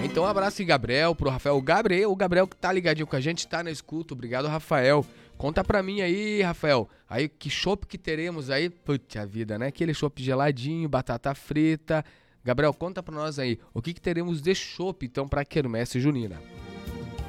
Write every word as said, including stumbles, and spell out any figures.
Então um abraço aí, Gabriel, pro Rafael. O Gabriel, o Gabriel que tá ligadinho com a gente, tá na escuta. Obrigado, Rafael. Conta pra mim aí, Rafael. Aí, que chopp que teremos aí? Putz, a vida, né? Aquele chopp geladinho, batata frita. Gabriel, conta pra nós aí. O que que teremos de chopp, então, pra quermesse junina?